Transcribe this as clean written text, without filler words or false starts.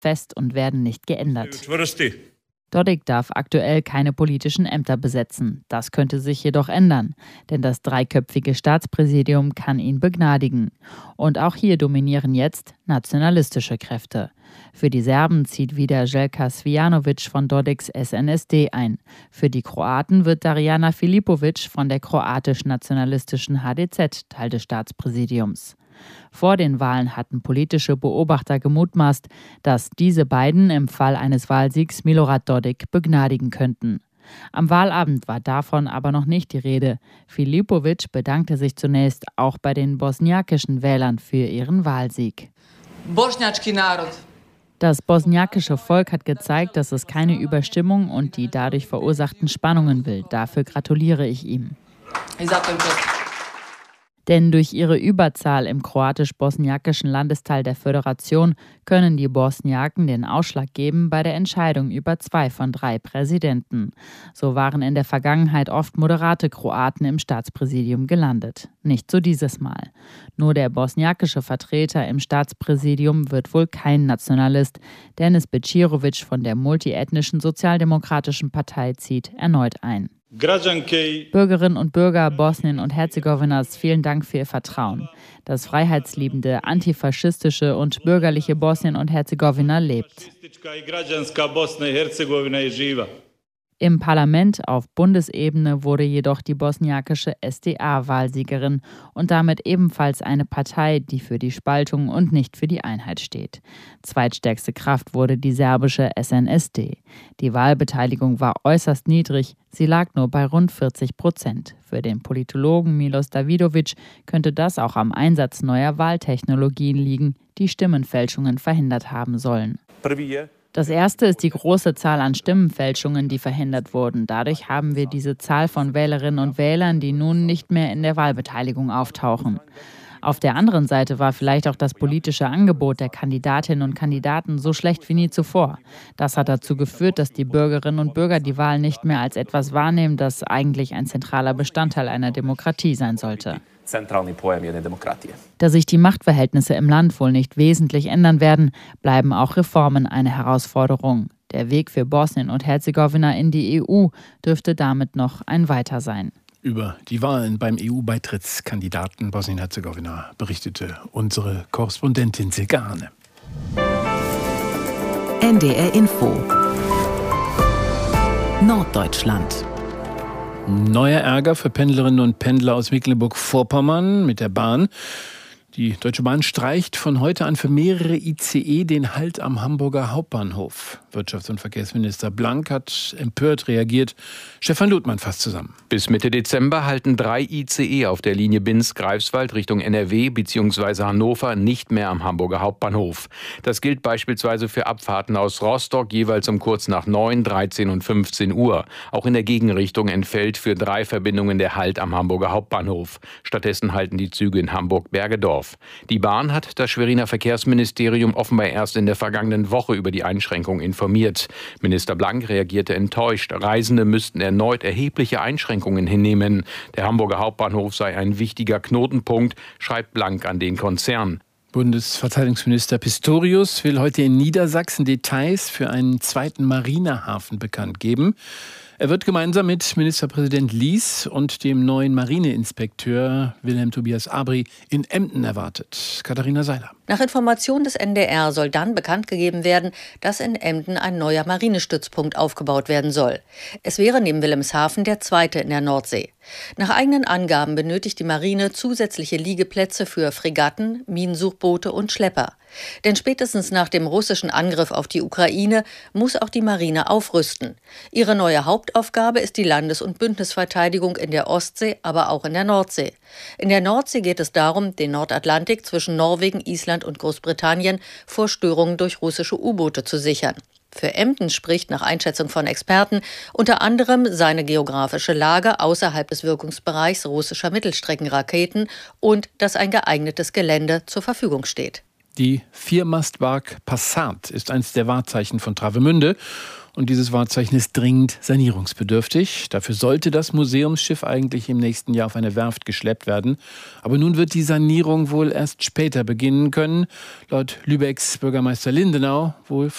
fest und werden nicht geändert. Dodik darf aktuell keine politischen Ämter besetzen. Das könnte sich jedoch ändern, denn das dreiköpfige Staatspräsidium kann ihn begnadigen. Und auch hier dominieren jetzt nationalistische Kräfte. Für die Serben zieht wieder Željka Cvijanović von Dodiks SNSD ein. Für die Kroaten wird Darijana Filipović von der kroatisch-nationalistischen HDZ Teil des Staatspräsidiums. Vor den Wahlen hatten politische Beobachter gemutmaßt, dass diese beiden im Fall eines Wahlsiegs Milorad Dodik begnadigen könnten. Am Wahlabend war davon aber noch nicht die Rede. Filipović bedankte sich zunächst auch bei den bosniakischen Wählern für ihren Wahlsieg. Das bosniakische Volk hat gezeigt, dass es keine Überstimmung und die dadurch verursachten Spannungen will. Dafür gratuliere ich ihm. Denn durch ihre Überzahl im kroatisch-bosniakischen Landesteil der Föderation können die Bosniaken den Ausschlag geben bei der Entscheidung über 2 von 3 Präsidenten. So waren in der Vergangenheit oft moderate Kroaten im Staatspräsidium gelandet. Nicht so dieses Mal. Nur der bosniakische Vertreter im Staatspräsidium wird wohl kein Nationalist. Denis Bećirović von der multiethnischen Sozialdemokratischen Partei zieht erneut ein. Bürgerinnen und Bürger Bosnien und Herzegowinas, vielen Dank für Ihr Vertrauen. Das freiheitsliebende, antifaschistische und bürgerliche Bosnien und Herzegowina lebt. Im Parlament auf Bundesebene wurde jedoch die bosniakische SDA Wahlsiegerin und damit ebenfalls eine Partei, die für die Spaltung und nicht für die Einheit steht. Zweitstärkste Kraft wurde die serbische SNSD. Die Wahlbeteiligung war äußerst niedrig, sie lag nur bei rund 40%. Für den Politologen Milos Davidovic könnte das auch am Einsatz neuer Wahltechnologien liegen, die Stimmenfälschungen verhindert haben sollen. Das erste ist die große Zahl an Stimmenfälschungen, die verhindert wurden. Dadurch haben wir diese Zahl von Wählerinnen und Wählern, die nun nicht mehr in der Wahlbeteiligung auftauchen. Auf der anderen Seite war vielleicht auch das politische Angebot der Kandidatinnen und Kandidaten so schlecht wie nie zuvor. Das hat dazu geführt, dass die Bürgerinnen und Bürger die Wahl nicht mehr als etwas wahrnehmen, das eigentlich ein zentraler Bestandteil einer Demokratie sein sollte. Da sich die Machtverhältnisse im Land wohl nicht wesentlich ändern werden, bleiben auch Reformen eine Herausforderung. Der Weg für Bosnien und Herzegowina in die EU dürfte damit noch ein weiter sein. Über die Wahlen beim EU-Beitrittskandidaten Bosnien-Herzegowina berichtete unsere Korrespondentin Silke Hane. NDR Info Norddeutschland. Neuer Ärger für Pendlerinnen und Pendler aus Mecklenburg-Vorpommern mit der Bahn. Die Deutsche Bahn streicht von heute an für mehrere ICE den Halt am Hamburger Hauptbahnhof. Wirtschafts- und Verkehrsminister Blank hat empört reagiert. Stefan Ludmann fasst zusammen. Bis Mitte Dezember halten 3 ICE auf der Linie Binz-Greifswald Richtung NRW bzw. Hannover nicht mehr am Hamburger Hauptbahnhof. Das gilt beispielsweise für Abfahrten aus Rostock jeweils um kurz nach 9, 13 und 15 Uhr. Auch in der Gegenrichtung entfällt für 3 Verbindungen der Halt am Hamburger Hauptbahnhof. Stattdessen halten die Züge in Hamburg-Bergedorf. Die Bahn hat das Schweriner Verkehrsministerium offenbar erst in der vergangenen Woche über die Einschränkung informiert. Minister Blank reagierte enttäuscht. Reisende müssten erneut erhebliche Einschränkungen hinnehmen. Der Hamburger Hauptbahnhof sei ein wichtiger Knotenpunkt, schreibt Blank an den Konzern. Bundesverteidigungsminister Pistorius will heute in Niedersachsen Details für einen zweiten Marinehafen bekannt geben. Er wird gemeinsam mit Ministerpräsident Lies und dem neuen Marineinspekteur Wilhelm Tobias Abri in Emden erwartet. Katharina Seiler. Nach Informationen des NDR soll dann bekannt gegeben werden, dass in Emden ein neuer Marinestützpunkt aufgebaut werden soll. Es wäre neben Wilhelmshaven der zweite in der Nordsee. Nach eigenen Angaben benötigt die Marine zusätzliche Liegeplätze für Fregatten, Minensuchboote und Schlepper. Denn spätestens nach dem russischen Angriff auf die Ukraine muss auch die Marine aufrüsten. Ihre neue Hauptaufgabe ist die Landes- und Bündnisverteidigung in der Ostsee, aber auch in der Nordsee. In der Nordsee geht es darum, den Nordatlantik zwischen Norwegen, Island und Großbritannien vor Störungen durch russische U-Boote zu sichern. Für Emden spricht nach Einschätzung von Experten unter anderem seine geografische Lage außerhalb des Wirkungsbereichs russischer Mittelstreckenraketen und dass ein geeignetes Gelände zur Verfügung steht. Die Viermastbark Passat ist eines der Wahrzeichen von Travemünde. Und dieses Wahrzeichen ist dringend sanierungsbedürftig. Dafür sollte das Museumsschiff eigentlich im nächsten Jahr auf eine Werft geschleppt werden. Aber nun wird die Sanierung wohl erst später beginnen können. Laut Lübecks Bürgermeister Lindenau wohl